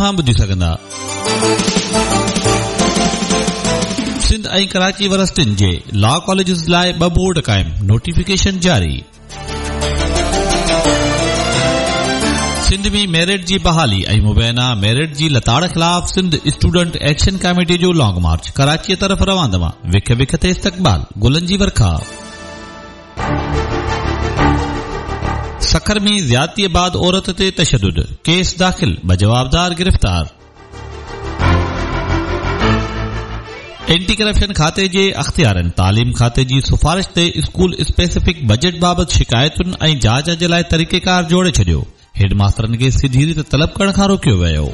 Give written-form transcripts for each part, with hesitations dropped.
ॿुधी सघंदा। सिंध ऐं कराची यूनिवर्सिटियुनि जे लॉ कॉलेजिस लाइ 2 बोर्ड क़ाइम, नोटिफिकेशन जारी। सिंध में मेरिट जी बहाली ऐं मुबैना मेरिट जी लताड़ खिलाफ़ सिंध स्टूडेंट एक्शन कमेटी जो लॉन्ग मार्च कराची तरफ़ रवांदवा। विख विख ते इस्तक़बाल, गुलनि जी वर्खा। सखर में ज़्यादती बाद औरत ते तशद्दुद, केस दाख़िल, 2 जवाबदार गिरफ्तार। एंटी करप्शन खाते जे अख़्तियारनि तालीम खाते जी सिफारिश ते स्कूल स्पेसिफिक बजट बाबति शिकायतुनि ऐं जांच जे लाइ तरीक़ेकार जोड़े छॾियो। हेडमास्टरनि खे सिधी रीति तलब करण खां रोकियो वियो।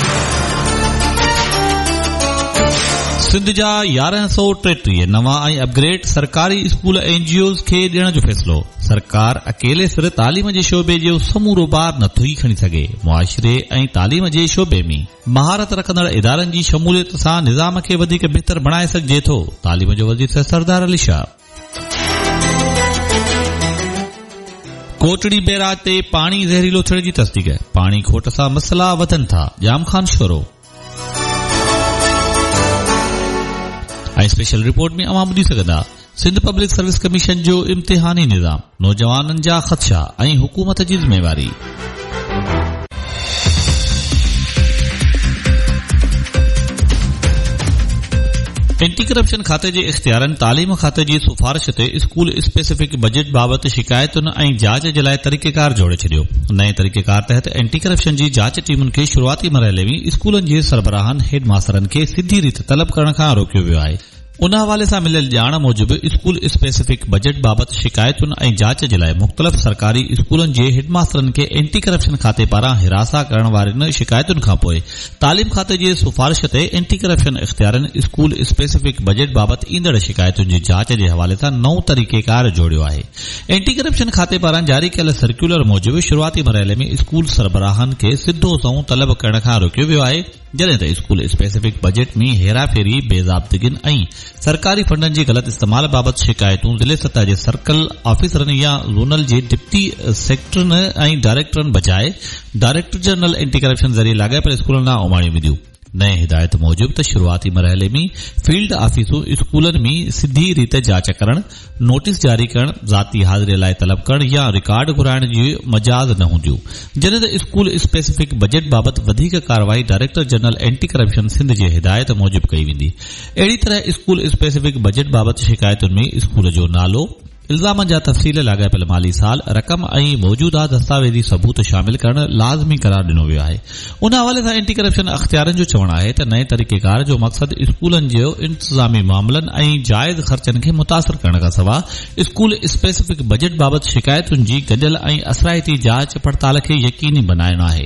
सिंध जा 1133 नवां ऐं अपग्रेड सरकारी स्कूल एनजीओज़ खे ॾियण जो फ़ैसिलो। सरकार अकेले सिर तालीम जे शोबे जो समूरो बार नथो ई खणी सघे। मुआशिरे ऐं तालीम जे शोबे में महारत रखंदड़ इदारनि जी शमूलियत सां निज़ाम खे वधीक बहितर बणाए सघिजे थो। तालीम जो वज़ीर सरदार अली शाह। कोटड़ी बैराज ते पाणी ज़हरीलो थियण जी तस्दीक। पाणी खोट सां मसला वधनि था, जाम खान शोरो। ऐं स्पेशल रिपोर्ट में अवां ॿुधी सघंदा। सिंध पब्लिक सर्विस कमीशन जो इम्तिहानी निज़ाम, नौजवाननि जा ख़दशा ऐं हुकूमत जी ज़िम्मेवारी। एंटी करप्शन खाते जे इख्तियारनि तालीम खाते जी सिफारिश ते स्कूल स्पेसिफिक बजट बाबति शिकायतुनि ऐं जांच जे लाइ तरीक़ेकार जोड़े छॾियो। नए तरीक़ेकार तहत एंटी करप्शन जी जांच टीमुनि खे शुरूआती मरहले में स्कूलनि जे सरबराहनि हेडमास्टरनि खे सिधी रीति तलब करण खां रोकियो वियो आहे। उन हवाले सां मिलियल ॼाण मूजिबि स्कूल स्पेसिफिक बजट बाबति शिकायतुनि ऐं जांच जे लाइ मुख़्तलिफ़ सरकारी स्कूलनि जे हेडमास्टरनि खे एंटी करप्शन खाते पारां हिरासा करण वारनि शिकायतुनि खां पोइ तालीम खाते जे सिफारिश ते anti corruption इख्तियारनि school specific budget बाबति ईंदड़ शिकायतुनि जी जांच जे हवाले सां नओं तरीक़ेकार जोड़ियो आहे। एंटी करप्शन खाते पारां जारी कयल सर्कुलर मूजिबि शुरूआती मरहले में स्कूल सरबराहनि खे सिधो संओं तलब करण खां रोकियो वियो आहे, जॾहिं त स्कूल स्पेसिफिक बजट में हेराफेरी, बेज़ाब्तगियुनि ऐं सरकारी फंडनि जे ग़लत इस्तेमाल बाबति शिकायतूं ज़िले सतह जे सर्कल ऑफिसरनि या ज़ोनल जे डिप्टी सेक्रेटरनि ऐं डायरेक्टरनि बजाए डायरेक्टर जनरल एंटी करप्शन ज़रिए लाॻापियल स्कूलनि ॾांहुं उमाणियूं वेंदियूं। नए हिदायत मूजिबि त शुरूआती मरहले में फील्ड ऑफिसूं स्कूलनि में सिधी रीति जांच करण, नोटिस जारी करण, ज़ाती हाज़िरी लाइ तलब करण या रिकॉर्ड घुराइण जी मजाज़ न हूंदियूं, जॾहिं त स्कूल स्पेसिफिक बजट बाबति वधीक कार्रवाई director general anti corruption Sindh जे हिदायत मूजिबि कई वेंदी। अहिड़ी तरह स्कूल स्पेसिफिक बजट बाबति शिकायतुनि में स्कूल जो नालो, इल्ज़ाम जा तफ़सील, लाॻापियल माली साल, रक़म ऐं मौजूदा दस्तावेज़ी सबूत शामिल करण लाज़मी करार ॾिनो वियो आहे। उन हवाले सां एंटी करप्शन अख़्तियारनि जो चवणु आहे त नए तरीक़ेकार जो मक़सदु स्कूलनि जो इंतज़ामी मामलनि ऐं जाइज़ ख़र्चनि खे मुतासिर करण खां सवाइ स्कूल स्पेसिफिक बजट बाबति शिकायतुनि जी गॾियल ऐं असराइती जांच पड़ताल खे यकीनी बनाइणो आहे।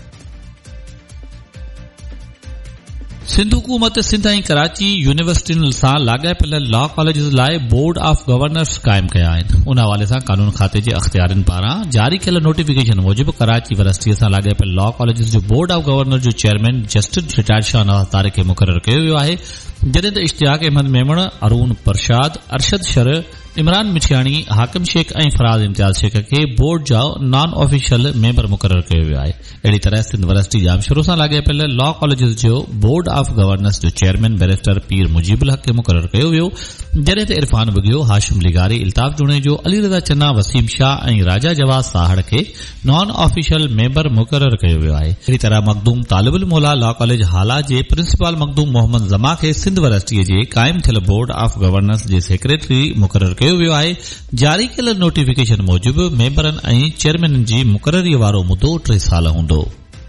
सिंध हुकूमत सिंध ऐं कराची यूनिवर्सिटियुनि सां लाॻापियल लॉ कॉलेजिस लाइ बोर्ड ऑफ गवर्नर्स क़ाइमु कया आहिनि। उन हवाले सां कानून खाते जे अख़्तियारनि पारां जारी कयल नोटिफिकेशन मूजिबि कराची यूनिवर्सिटीअ सां लाॻापियल लॉ कॉलेजिस जो बोर्ड ऑफ गवर्नर जो chairman justice retired Shahnawaz Tariq खे मुक़ररु कयो वियो आहे, जॾहिं त इश्तियाक अहमद मेमण, अरून परशाद, अरशद शर, इमरान मिठियाणी, हाकिम शेख ऐं फराज़ इम्तियाज़ शेख खे बोर्ड जो नॉन ऑफिशियल मेंबर मुक़ररु कयो वियो आहे। अहिड़ी तरह सिंध यूनिवर्सिटी जामशोरो सां लाॻापियल लॉ कॉलेजिस जो बोर्ड ऑफ गवर्नर्स जो चेयरमैन बैरिस्टर पीर मुजीबुल हक़ खे मुक़ररु कयो वियो, जॾहिं त इरफान बुगियो, हाशिम लिगारी, इल्ताफ जुणेजो, अली रज़ा चन्ना, वसीम शाह ऐं राजा जवाद साहड़ खे नॉन ऑफिशियल मेंबर मुक़ररु कयो वियो आहे। अहिड़ी तरह मखदूम तालिबुल मौला लॉ कॉलेज हाला जे प्रिंसिपल मखदूम मोहम्मद ज़मा खे सिंध यूनिवर्सिटीअ जे क़ाइमु थियल board of governors J secretary मुक़ररु कयो वियो आहे। जारी कयल नोटिफिकेशन मूजिबि मेंबरनि ऐं चेयरमैननि जी मुक़ररीअ वारो मुदो 3 साल हूंदो।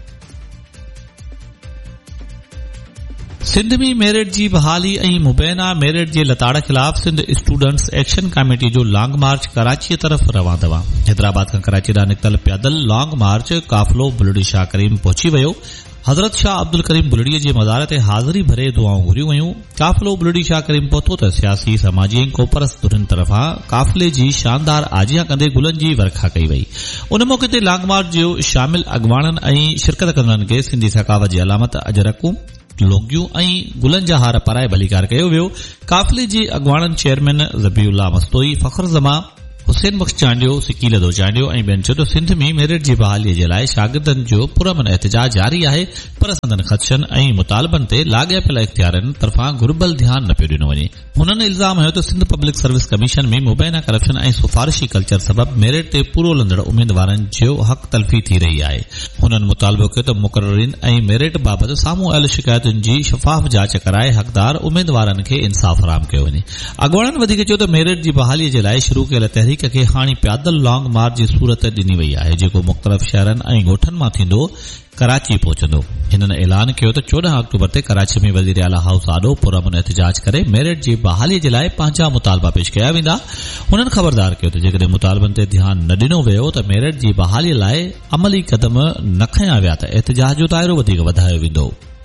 सिंध में मेरिट जी बहाली ऐं मुबैना मेरिट जे लताड़ खिलाफ़ सिंध स्टूडेंट्स एक्शन कमेटी जो लॉन्ग मार्च कराची तरफ़ रवां। हैदराबाद खां कराची ॾांहुं निकितल पैदल लॉन्ग मार्च काफ़िलो बुलड़ी शाह करीम पहुची वियो। हज़रत शाह अब्दुल करीम बुलड़ीअ जे मज़ार ते हाज़िरी भरे दुआऊं घुरियूं वयूं। काफ़िलो बुलड़ी शाह करीम पहुतो त सियासी, समाजी ऐं कोपरस्त धुरियुनि तरफ़ां काफ़िले जी शानदार आजियां कंदे गुलनि जी वर्खा कई वई। उन मौक़े ते लॉन्ग मार्च जो शामिल अॻवाननि ऐं शिरकत कंदड़नि खे सिंधी सकावत जी अलामत अजरकूं, लोगियूं ऐं गुलनि जा हार पाराए भलीकार कयो वियो। काफ़िले जे अॻवाननि चेयरमैन ज़बीउल्लाह मस्तोई, फ़खर ज़मा, हुसैन बख्श चांडियो, सिकील दो चांडियो ऐं ॿियनि चयो त सिंध में मेरिट जी बहालीअ जे लाइ शागिर्दनि जो पुरअमन एहतिजाज जारी आहे, पर संदन ख़दशनि ऐं मुतालबनि ते लाॻापियल इख़्तियारनि तरफ़ां घुर्बल ध्यानु न पियो ॾिनो वञे। हुननि इल्ज़ाम हयो त सिंध पब्लिक सर्विस कमीशन में मुबैना करप्शन ऐं सिफारिशी कल्चर सबबि मेरिट ते पूरो लंदड़ उम्मीदवारनि जो हक़ तलफ़ी थी रही आहे। हुननि मुतालबो कयो त मुक़ररीन ऐं मेरिट बाबति साम्हूं आयल शिकायतुनि जी शफ़ाफ़ जांच कराए हक़दार उम्मीदवारनि खे इंसाफ़ फराहम कयो वञे। अॻवाननि वधीक चयो त मेरिट जी बहालीअ जे लाइ शुरू कयल तहरीक खे हाणे प्यादल लॉन्ग मार्च जी सूरत ॾिनी वई आहे, जेको मुख़्तलिफ़ शहरनि ऐं ॻोठनि मां थींदो कराची पहुचंदो। हिननि ऐलान कयो त 14 अक्टूबर ते कराची में वज़ीर आला हाउस आॾो पुरअमन एहतिजाज करे मेरिट जी बहालीअ जे लाइ पंहिंजा मुतालबा पेश कया वेंदा। हुननि ख़बरदार कयो त जेकॾहिं मुतालबनि ते ध्यानु न ॾिनो वियो त मेरिट जी बहालीअ लाइ अमली क़दम न खंया विया त एहतिजाज जो दाइरो वधीक वधायो वेंदो।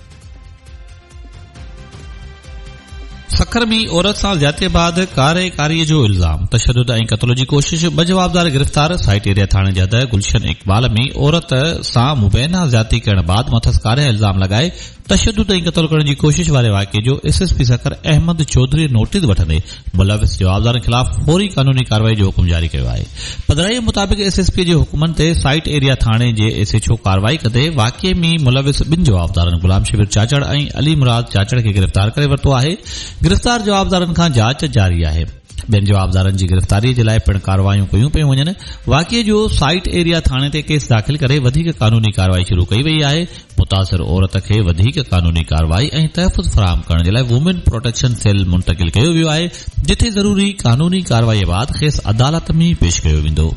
सखर में औरत सां ज़्यादती बाद कारेकारीअ जो इल्ज़ाम, तशद्दुद ऐं क़त्ल जी कोशिश, ब जवाबदार गिरफ़्तार। साइट एरिया थाणे जे हद गुलशन इक़बाल में औरत सां मुबैना ज़्यादती करण बाद मथस कारे इल्ज़ाम लॻाए तशद्दुद ऐं क़त्ल करण जी कोशिश वारे वाक़े जो एसएसपी सखर अहमद चौधरी नोटिस वठंदे मुलविस जवाबदारनि ख़िलाफ़ फौरी कानूनी कार्रवाई जो हुकुम जारी कयो आहे। पधराईअ मुताबिक़ एसएसपी जे हुकुमनि ते साइट एरिया थाणे जे एसएचओ कार्रवाई कंदे वाक़े में मुलविस ॿिनि जवाबदारनि गुलाम शिबिर चाचड़ ऐं अली मुराद चाचड़ खे गिरफ़्तार करे वरितो आहे। गिरफ़्तार जवाबदारनि खां जांच जारी आहे। ॿियनि जवाबदारनि जी गिरफ़्तारीअ जे लाइ पिण कार्रवायूं कयूं पियूं वञनि। वाक़े जो साइट एरिया थाणे ते केस दाख़िल करे वधीक कानूनी कार्रवाई शुरू कई वई आहे। मुतासिर औरत खे वधीक कानूनी कार्रवाई ऐं तहफ़ुज़ फराहम करण जे लाइ वुमेन प्रोटेक्शन सेल मुंतक़िल कयो वियो आहे, जिथे ज़रूरी कानूनी कार्रवाईअ बाद खेसि अदालत में पेश कयो वेंदो।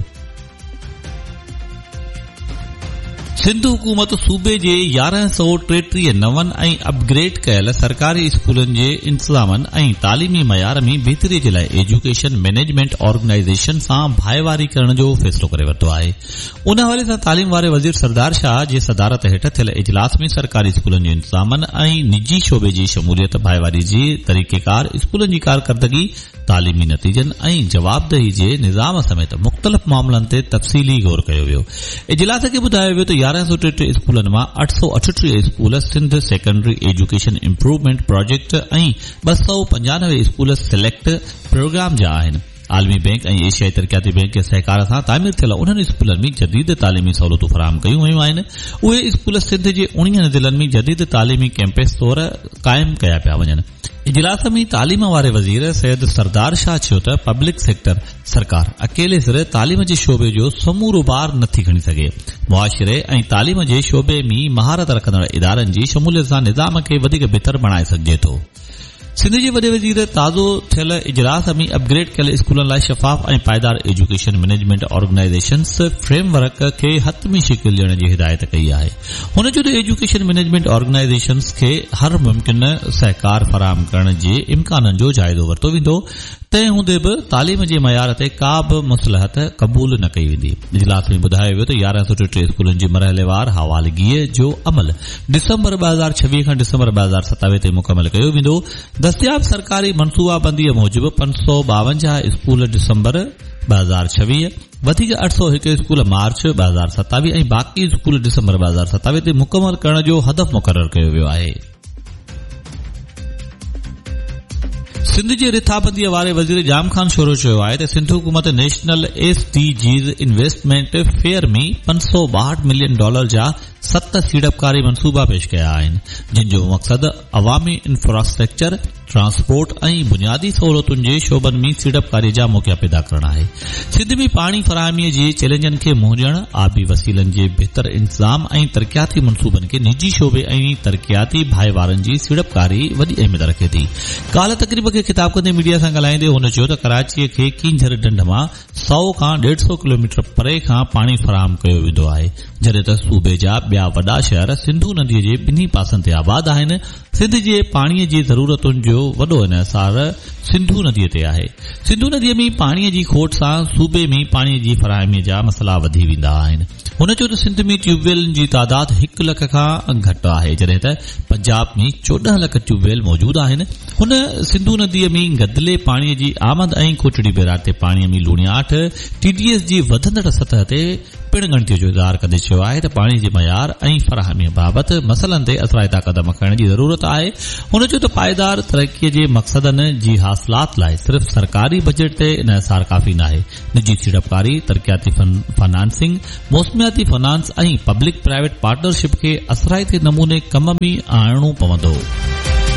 सिंध हुकूमत सूबे जे 1133 नवनि ऐं अपग्रेड कयल सरकारी स्कूलनि जे इंतज़ामनि ऐं तालीमी मयार में बहितरी जे लाइ एजुकेशन मैनेजमेंट ऑर्गेनाइज़ेशन सां भाईवारी करण जो फ़ैसिलो करे वरितो आहे। उन हवाले सां तालीम वारे वज़ीर सरदार शाह जे सदारत हेठ थियल इजलास में सरकारी स्कूलनि जे इंतज़ामनि ऐं निजी शोबे जी शमूलियत, भाईवारी जी तरीक़ेकार, स्कूलनि जी कारकर्दगी, तालीमी नतीजनि ऐं जवाबदेही जे निज़ाम समेत मुख़्तलिफ़ मामलनि ते तफ़सीली गौर कयो वियो। इजलास खे ॿुधायो वियो त 1133 स्कूलनि मां 838 school Sindh secondary education improvement project ऐं 295 स्कूल सिलेक्ट प्रोग्राम जा आहिनि। आलमी बैंक ऐं एशियाई तरक़ियाती बैंक जे सहकार सां तामीर थियल उन्हनि स्कूलनि में जदीद तालीमी सहूलियतूं फराहम कयूं वयूं आहिनि। उहे स्कूल सिंध जे 19 ज़िलनि में जदीद तालीमी कैंपस तौर क़ाइम कया पिया वञनि। इजलास में तालीम वारे वज़ीर सैयद सरदार शाह चयो त पब्लिक सेक्टर सरकार अकेले सिर तालीम जे शोबे जो समूरो बार नथी खणी सघे। मुआशिरे ऐं तालीम जे शोबे में महारत रखंदड़ इदारनि जी शमूलियत सां निज़ाम खे वधीक बहितर बणाए सघिजे थो। सिंध जे वॾे वज़ीर ताज़ो थियल इजलास में अपग्रेड कयल स्कूलनि लाइ शफ़ाफ़ ऐं पाइदार एजुकेशन मैनेजमेंट ऑर्गेनाइज़ेशन्स फ्रेमवर्क खे हतमी शिकिल ॾियण जी हिदायत कई आहे। हुन चयो त एजुकेशन मैनेजमेंट ऑर्गेनाइज़ेशन्स खे हर मुमकिन सहकार फराहम करण जे इम्काननि जो जाइज़ो वरितो वेंदो। तंहिं हूंदे बि तालीम जे मयार ते का बि मुसलहत क़बूल न कई वेंदी। इजलास में ॿुधायो वियो त 1133 स्कूलनि जी मरहलेवार हवालगीअ जो अमल डिसंबर 2026 खां डिसंबर 2027 ते मुकमल कयो वेंदो। दस्तियाब सरकारी मनसूबाबंदीअ मूजिबि 552 स्कूल डिसंबर 2026, वधीक 801 स्कूल मार्च 2027 ऐं बाक़ी स्कूल डिसंबर 2027 ते मुकमल करण जो हदफ़ मुक़रर कयो वियो आहे। सिंध जे रिथाबंदीअ वारे वज़ीर जाम खान शोरो चयो आहे त सिंध हुकूमत नेशनल SDGs इन्वेस्टमेंट फेयर में $562 मिलियन जा 7 सीड़पकारी मनसूबा पेश कया आहिनि, जिन जो मक़सद अवामी इंफ्रास्ट्रक्चर, ट्रांसपोर्ट ऐं बुनियादी सहूलियतुनि जे शोबनि में सीड़पकारी जा मौक़ा पैदा करणु आहे। सिंध में पाणी फराहमीअ जे चैलेंजनि खे मुंहुं ॾियणु, आबी वसीलनि जे बहितर इंतज़ाम ऐं तरक़ियाती मनसूबनि खे निजी शोबे ऐं तरक़ियाती भाईवारनि जी सीड़पकारी वॾी अहमियत रखे थी। काल्ह तक़रीब खे ख़िताब कंदे मीडिया सां ॻाल्हाईंदे हुन चयो त कराचीअ खे कींझर ढंढ मां 100 खां 150 किलोमीटर परे खां पाणी फराहम कयो वेंदो आहे, जॾहिं त सूबे जा ॿिया वॾा शहर सिंधू नदीअ जे ॿिन्ही पासनि ते आबाद आहिनि। सिंध जे पाणीअ जी ज़रूरतुनि जो वॾो इन्हिसार सिंधू नदीअ ते आहे। सिंधू नदीअ में पाणीअ जी खोट सां सूबे में पाणीअ जी फराहमीअ जा मसला वधी वेंदा आहिनि। हुन चयो त सिंध में ट्यूबवेलनि जी तादाद 1 लख खां घटि आहे, जॾहिं त पंजाब में 14 लख ट्यूबवेल मौजूद आहिनि। हुन सिंधू नदीअ में गदिले पाणीअ जी आमद ऐं कोटड़ी बैराज ते पाणीअ में लूणियाट TDS जी वधंदड़ सतह ते पिण ॻणतीअ जो इज़हार कंदे चयो आहे त पाणी जे मयार ऐं फ़राहमीअ बाबति मसइलनि ते असराइता क़दम खणण जी ज़रूरत आहे। हुन चयो त पाइदार तरक़ीअ जे मक़सदनि जी हासिलात लाइ सिर्फ़ सरकारी बजट ते इन्हिसार काफ़ी नाहे। निजी सीड़पकारी, तरक़ियाती फाइनेंसिंग, मौसमियाती फाइनेंस ऐं पब्लिक प्राइवेट पार्टनरशिप खे असराइते नमूने कम में आणणो पवंदो।